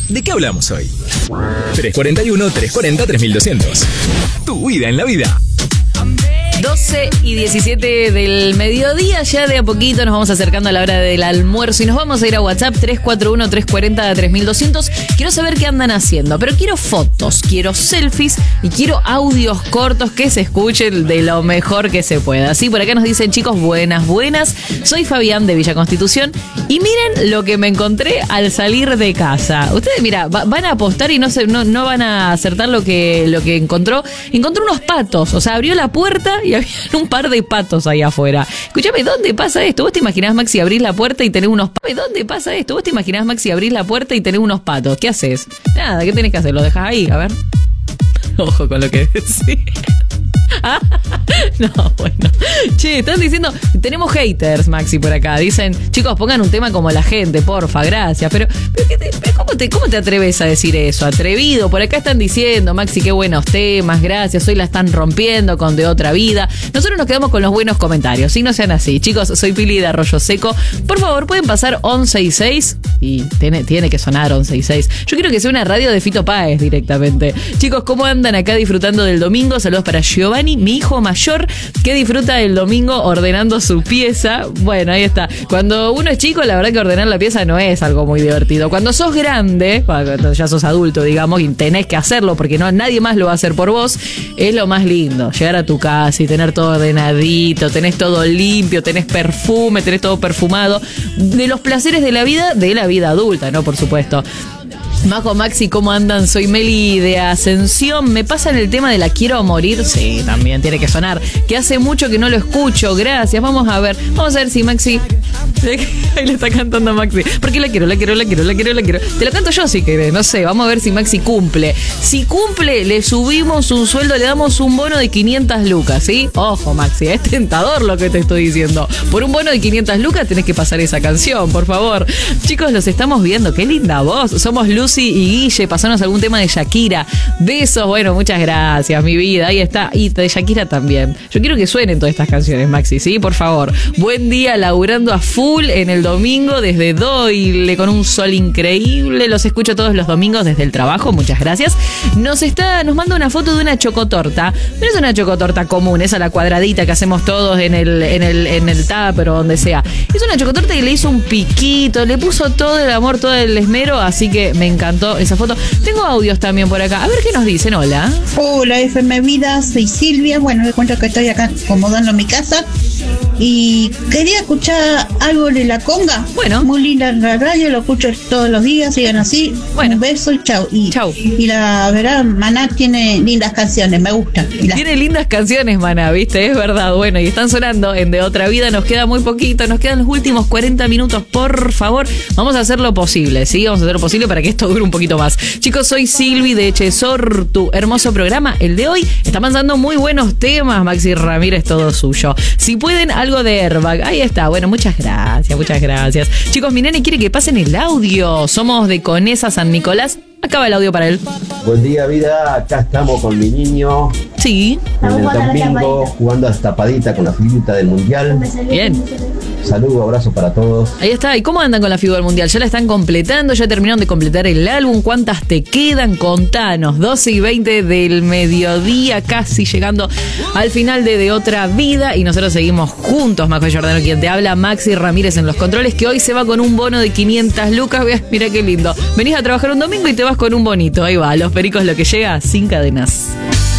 ¿De qué hablamos hoy? 341-340-3200. Tu vida en la vida. 12:17 del mediodía, ya de a poquito nos vamos acercando a la hora del almuerzo y nos vamos a ir a WhatsApp 341-340-3200. Quiero saber qué andan haciendo, pero quiero fotos, quiero selfies y quiero audios cortos que se escuchen de lo mejor que se pueda. Sí, por acá nos dicen, chicos, buenas. Soy Fabián de Villa Constitución y miren lo que me encontré al salir de casa. Ustedes, mira, van a apostar y no van a acertar lo que encontró. Encontró unos patos, o sea, abrió la puerta y había un par de patos ahí afuera. Escúchame, ¿dónde pasa esto? ¿Vos te imaginás, Maxi, abrir la puerta y tener unos patos? ¿Dónde pasa esto? ¿Vos te imaginás, Maxi, abrir la puerta y tener unos patos? ¿Qué haces? Nada, ¿qué tenés que hacer? ¿Lo dejás ahí? A ver. Ojo con lo que decís. No, bueno. Che, están diciendo, tenemos haters, Maxi, por acá. Dicen, chicos, pongan un tema como la gente, porfa, gracias. Pero ¿cómo te atreves a decir eso? Atrevido. Por acá están diciendo, Maxi, qué buenos temas, gracias. Hoy la están rompiendo con De Otra Vida. Nosotros nos quedamos con los buenos comentarios. Sí, no sean así. Chicos, soy Pili de Arroyo Seco. Por favor, pueden pasar 11 y 6. Y tiene que sonar 11 y 6. Yo quiero que sea una radio de Fito Páez directamente. Chicos, ¿cómo andan acá disfrutando del domingo? Saludos para Giovanni, mi hijo mayor, que disfruta el domingo ordenando su pieza. Bueno, ahí está. Cuando uno es chico, la verdad que ordenar la pieza no es algo muy divertido. Cuando sos grande, cuando ya sos adulto, digamos, y tenés que hacerlo porque nadie más lo va a hacer por vos, es lo más lindo. Llegar a tu casa y tener todo ordenadito, tenés todo limpio, tenés perfume, tenés todo perfumado. De los placeres de la vida adulta, ¿no? Por supuesto. Majo, Maxi, ¿cómo andan? Soy Meli de Ascensión. ¿Me pasan el tema de La Quiero Morir? Sí, también tiene que sonar. Que hace mucho que no lo escucho. Gracias. Vamos a ver si Maxi... Ahí le está cantando Maxi. Porque la quiero. Te lo canto yo si querés. No sé, vamos a ver si Maxi cumple. Si cumple, le subimos un sueldo, le damos un bono de 500 lucas, ¿sí? Ojo, Maxi, es tentador lo que te estoy diciendo. Por un bono de 500 lucas tenés que pasar esa canción, por favor. Chicos, los estamos viendo. Qué linda voz. Somos Lucy y Guille, pasanos algún tema de Shakira. Besos, bueno, muchas gracias, mi vida. Ahí está, y de Shakira también. Yo quiero que suenen todas estas canciones, Maxi, ¿sí? Por favor. Buen día, laburando a full en el domingo desde Doyle, con un sol increíble. Los escucho todos los domingos desde el trabajo, muchas gracias. Nos manda una foto de una chocotorta. No es una chocotorta común, esa la cuadradita que hacemos todos en el tupper o donde sea. Es una chocotorta que le hizo un piquito, le puso todo el amor, todo el esmero, así que me encantó esa foto. Tengo audios también por acá. A ver qué nos dicen. Hola. Hola, FM Vida, soy Silvia. Bueno, les cuento que estoy acá acomodando mi casa y quería escuchar algo de La Conga. Bueno. Muy linda la radio, lo escucho todos los días, sigan así. Bueno. Un beso y chau. Chau. Y la verdad, Maná tiene lindas canciones, me gusta. Tiene lindas canciones, Maná, ¿viste? Es verdad. Bueno, y están sonando en De Otra Vida. Nos queda muy poquito, nos quedan los últimos 40 minutos, por favor. Vamos a hacer lo posible, ¿sí? Vamos a hacer lo posible para que esto dure un poquito más. Chicos, soy Silvi de Echezor, tu hermoso programa, el de hoy. Está mandando muy buenos temas, Maxi Ramírez, todo suyo. Si pueden, algo de Airbag. Ahí está. Bueno, muchas gracias. Chicos, mi nene quiere que pasen el audio. Somos de Conesa, San Nicolás. Acaba el audio para él. Buen día, vida. Acá estamos con mi niño. Sí. En el domingo, jugando a tapadita con la figurita del Mundial. Bien. Saludos, abrazos para todos. Ahí está. ¿Y cómo andan con la figura del Mundial? ¿Ya la están completando? ¿Ya terminaron de completar el álbum? ¿Cuántas te quedan? Contanos. 12:20 del mediodía, casi llegando al final de Otra Vida. Y nosotros seguimos juntos. Majo Giordano, quien te habla. Maxi Ramírez en los controles, que hoy se va con un bono de 500 lucas. Mira qué lindo. Venís a trabajar un domingo y te vas con un bonito. Ahí va. Los Pericos, lo que llega sin cadenas.